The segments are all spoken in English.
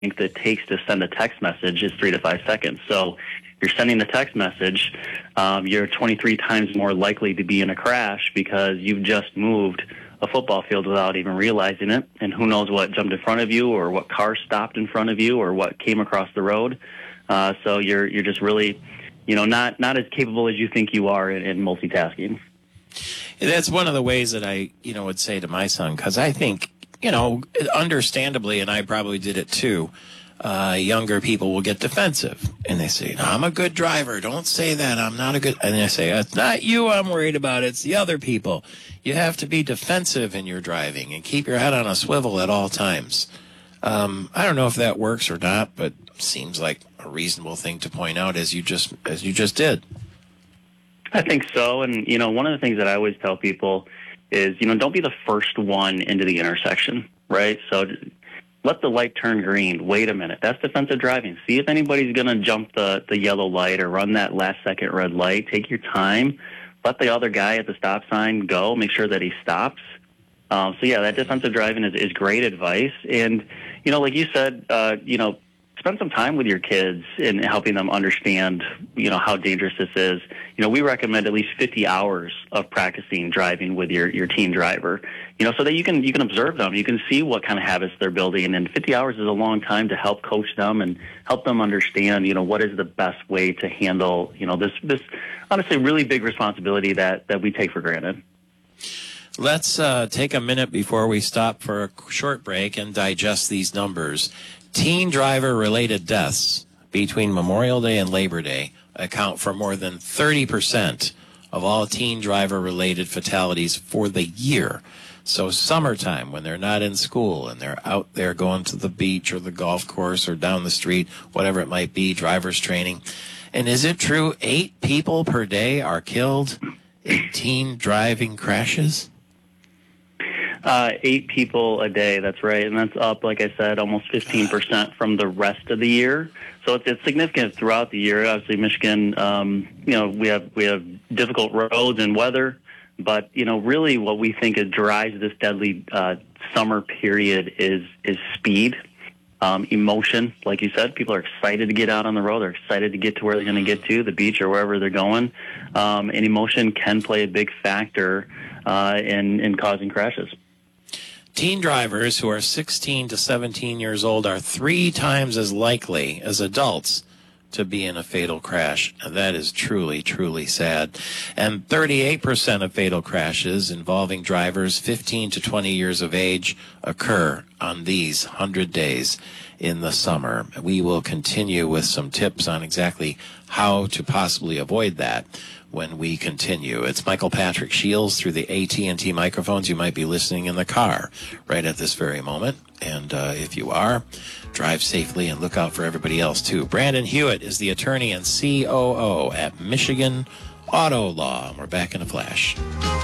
that it takes to send a text message is 3 to 5 seconds. So you're sending the text message, you're 23 times more likely to be in a crash because you've just moved a football field without even realizing it, and who knows what jumped in front of you or what car stopped in front of you or what came across the road. So you're just really, not as capable as you think you are in multitasking. That's one of the ways that I, would say to my son, because I think, understandably, and I probably did it too, younger people will get defensive. And they say, no, I'm a good driver. Don't say that. I'm not a good... And I say, it's not you I'm worried about. It's the other people. You have to be defensive in your driving and keep your head on a swivel at all times. I don't know if that works or not, but seems like a reasonable thing to point out as you just did. I think so. And, one of the things that I always tell people is, don't be the first one into the intersection, right? So let the light turn green. Wait a minute. That's defensive driving. See if anybody's going to jump the yellow light or run that last second red light. Take your time. Let the other guy at the stop sign go. Make sure that he stops. So, yeah, that defensive driving is great advice. And, like you said, spend some time with your kids in helping them understand, how dangerous this is. We recommend at least 50 hours of practicing driving with your teen driver, so that you can observe them. You can see what kind of habits they're building. And 50 hours is a long time to help coach them and help them understand, what is the best way to handle, this honestly really big responsibility that we take for granted. Let's take a minute before we stop for a short break and digest these numbers. Teen driver-related deaths between Memorial Day and Labor Day account for more than 30% of all teen driver-related fatalities for the year. So summertime, when they're not in school and they're out there going to the beach or the golf course or down the street, whatever it might be, driver's training. And is it true 8 people per day are killed in teen driving crashes? 8 people a day, that's right. And that's up, like I said, almost 15% from the rest of the year. So it's significant throughout the year. Obviously, Michigan, we have difficult roads and weather. But, really what we think drives this deadly summer period is speed, emotion. Like you said, people are excited to get out on the road. They're excited to get to where they're going to get to, the beach or wherever they're going. And emotion can play a big factor in causing crashes. Teen drivers who are 16 to 17 years old are 3 times as likely as adults to be in a fatal crash. Now, that is truly, truly sad. And 38% of fatal crashes involving drivers 15 to 20 years of age occur on these 100 days in the summer. We will continue with some tips on exactly how to possibly avoid that when we continue. It's Michael Patrick Shields through the AT&T microphones. You might be listening in the car right at this very moment. And if you are, drive safely and look out for everybody else, too. Brandon Hewitt is the attorney and COO at Michigan Auto Law. We're back in a flash.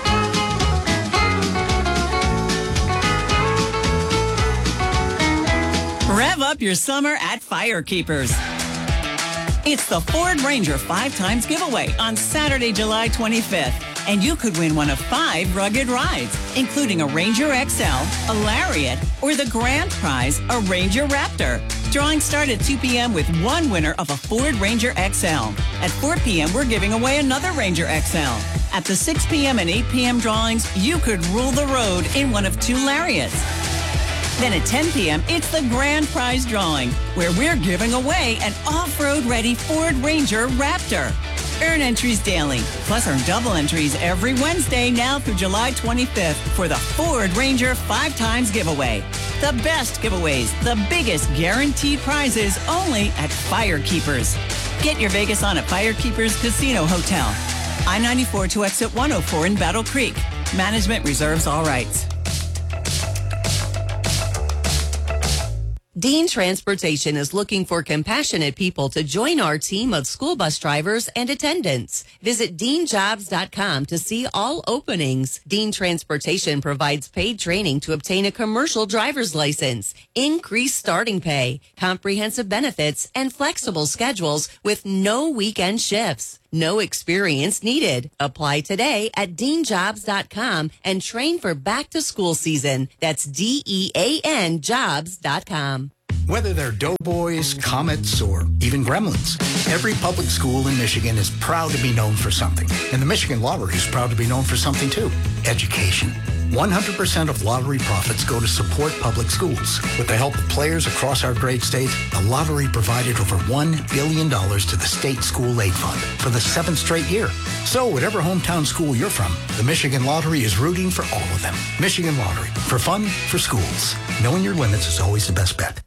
Rev up your summer at Firekeepers. It's the Ford Ranger 5 times giveaway on Saturday, July 25th. And you could win one of 5 rugged rides, including a Ranger XL, a Lariat, or the grand prize, a Ranger Raptor. Drawings start at 2 p.m. with one winner of a Ford Ranger XL. At 4 p.m., we're giving away another Ranger XL. At the 6 p.m. and 8 p.m. drawings, you could rule the road in one of 2 Lariats. Then at 10 p.m., it's the grand prize drawing, where we're giving away an off-road ready Ford Ranger Raptor. Earn entries daily, plus earn double entries every Wednesday now through July 25th for the Ford Ranger 5 times giveaway. The best giveaways, the biggest guaranteed prizes, only at Firekeepers. Get your Vegas on at Firekeepers Casino Hotel. I-94 to exit 104 in Battle Creek. Management reserves all rights. Dean Transportation is looking for compassionate people to join our team of school bus drivers and attendants. Visit deanjobs.com to see all openings. Dean Transportation provides paid training to obtain a commercial driver's license, increased starting pay, comprehensive benefits, and flexible schedules with no weekend shifts. No experience needed. Apply today at deanjobs.com and train for back to school season. That's DEAN jobs.com. Whether they're doughboys, comets, or even gremlins, every public school in Michigan is proud to be known for something. And the Michigan Lottery is proud to be known for something too. Education. 100% of lottery profits go to support public schools. With the help of players across our great state, the lottery provided over $1 billion to the state school aid fund for the 7th straight year. So whatever hometown school you're from, the Michigan Lottery is rooting for all of them. Michigan Lottery. For fun, for schools. Knowing your limits is always the best bet.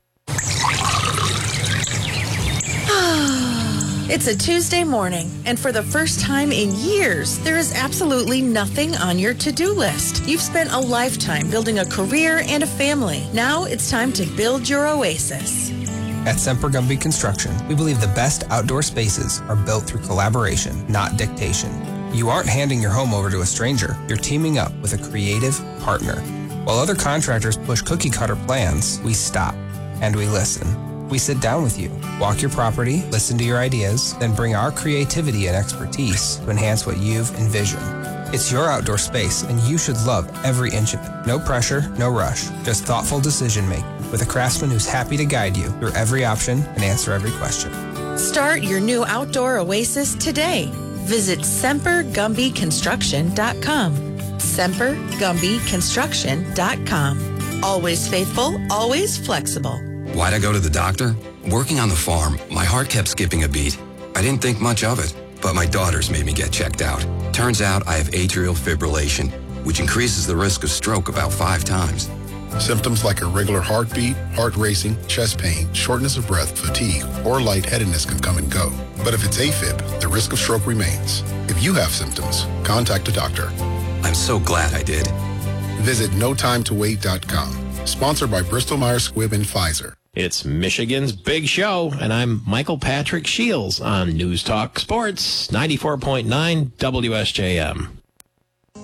It's a Tuesday morning, and for the first time in years, there is absolutely nothing on your to-do list. You've spent a lifetime building a career and a family. Now it's time to build your oasis. At Semper Gumby Construction, we believe the best outdoor spaces are built through collaboration, not dictation. You aren't handing your home over to a stranger. You're teaming up with a creative partner. While other contractors push cookie-cutter plans, we stop and we listen. We sit down with you, walk your property, listen to your ideas, then bring our creativity and expertise to enhance what you've envisioned. It's your outdoor space, and you should love every inch of it. No pressure, no rush, just thoughtful decision-making with a craftsman who's happy to guide you through every option and answer every question. Start your new outdoor oasis today. Visit SemperGumbyConstruction.com. SemperGumbyConstruction.com. Always faithful, always flexible. Why'd I go to the doctor? Working on the farm, my heart kept skipping a beat. I didn't think much of it, but my daughters made me get checked out. Turns out I have atrial fibrillation, which increases the risk of stroke about 5 times. Symptoms like irregular heartbeat, heart racing, chest pain, shortness of breath, fatigue, or lightheadedness can come and go. But if it's AFib, the risk of stroke remains. If you have symptoms, contact a doctor. I'm so glad I did. Visit NoTimeToWait.com. Sponsored by Bristol-Myers Squibb and Pfizer. It's Michigan's Big Show, and I'm Michael Patrick Shields on News Talk Sports 94.9 WSJM.